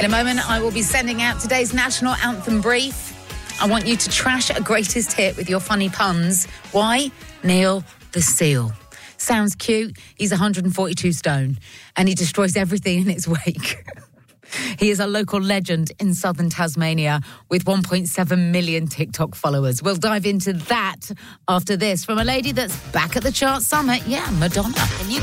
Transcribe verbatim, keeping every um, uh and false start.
In a moment, I will be sending out today's national anthem brief. I want you to trash a greatest hit with your funny puns. Why? Neil the Seal. Sounds cute. He's one hundred forty-two stone and he destroys everything in its wake. He is a local legend in southern Tasmania with one point seven million TikTok followers. We'll dive into that after this from a lady that's back at the chart summit. Yeah, Madonna. And you